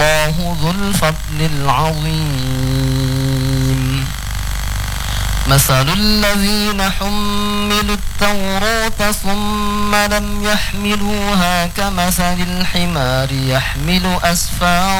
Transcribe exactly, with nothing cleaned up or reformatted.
والله ذو الفضل العظيم. مثل الذين حملوا التوراة ثم لم يحملوها كمثل الحمار يحمل أسفارا